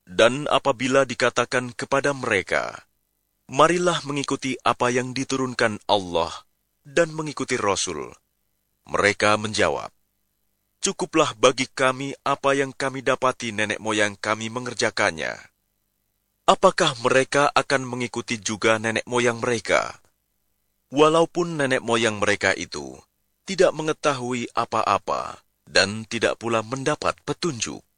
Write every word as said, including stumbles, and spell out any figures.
Dan apabila dikatakan kepada mereka, marilah mengikuti apa yang diturunkan Allah dan mengikuti Rasul, mereka menjawab, cukuplah bagi kami apa yang kami dapati nenek moyang kami mengerjakannya. Apakah mereka akan mengikuti juga nenek moyang mereka? Walaupun nenek moyang mereka itu tidak mengetahui apa-apa dan tidak pula mendapat petunjuk.